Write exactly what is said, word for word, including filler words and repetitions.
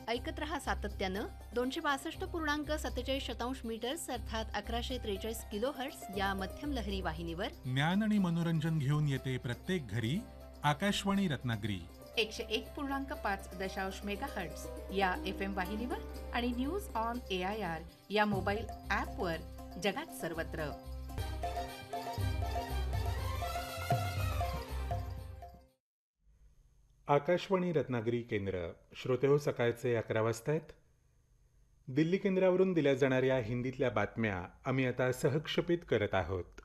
ऐकत रहा सातत्यानं दोनशे बासष्ट पूर्णांक सत्तेचाळीस शतांश मीटर्स अर्थात अकराशे त्रेचाळीस किलो हर्ट्स या मध्यम लहरी वाहिनीवर ज्ञान आणि मनोरंजन घेऊन येते प्रत्येक घरी आकाशवाणी रत्नागिरी. एकशे एक पूर्णांक पाच दशांश मेगा हर्ट्स या एफ एम वाहिनीवर आणि news on A I R या मोबाईल ॲपवर जगात सर्वत्र. आकाशवाणी रत्नागिरी केंद्र. श्रोतेहो, सकाळचे अकरा वाजता आहेत. दिल्ली केंद्रावरून दिल्या जाणाऱ्या हिंदीतल्या बातम्या आम्ही आता सहक्षेपित करत आहोत.